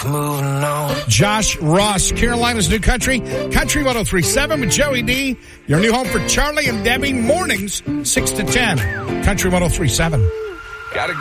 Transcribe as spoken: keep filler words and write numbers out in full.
moving on. Josh Ross, Carolina's New Country, Country one oh three point seven with Joey D. Your new home for Charlie and Debbie mornings, six to ten. Country one oh three point seven. Gotta